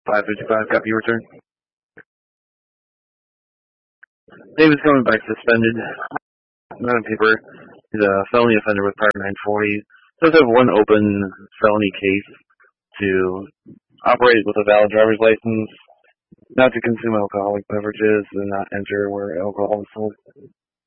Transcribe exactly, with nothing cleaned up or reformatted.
five fifty-five, copy your return. David's coming back suspended. Not on paper. He's a felony offender with Part nine forty. Does have one open felony case to operate with a valid driver's license, not to consume alcoholic beverages, and not enter where alcohol is sold.